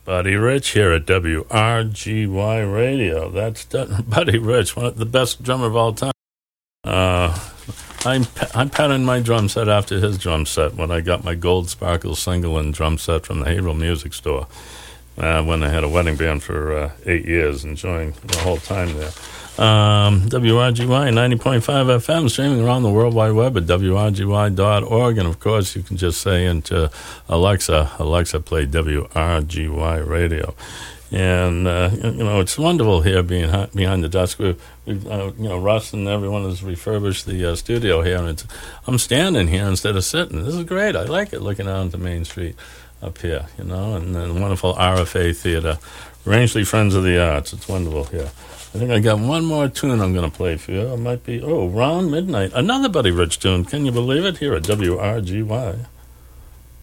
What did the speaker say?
Buddy Rich here at WRGY Radio. That's Buddy Rich, one of the best drummer of all time. I'm patterning my drum set after his drum set when I got my Gold Sparkle single and drum set from the Haverhill Music Store when I had a wedding band for 8 years, enjoying the whole time there. WRGY 90.5 FM, streaming around the World Wide Web at WRGY.org. And, of course, you can just say into Alexa, play WRGY Radio. And, it's wonderful here being behind the desk. We've Russ and everyone has refurbished the studio here. And I'm standing here instead of sitting. This is great. I like it, looking out into Main Street up here, and the wonderful RFA Theater. Rangeley Friends of the Arts. It's wonderful here. I think I got one more tune I'm going to play for you. It might be, Round Midnight. Another Buddy Rich tune. Can you believe it? Here at WRGY.